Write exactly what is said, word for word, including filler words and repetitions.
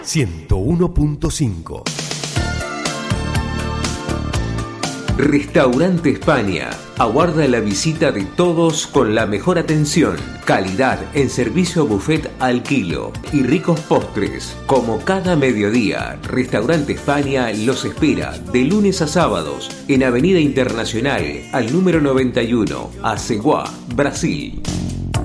ciento uno punto cinco. Restaurante España aguarda la visita de todos con la mejor atención, calidad en servicio buffet al kilo y ricos postres. Como cada mediodía, Restaurante España los espera de lunes a sábados en Avenida Internacional al número noventa y uno, Aceguá, Brasil.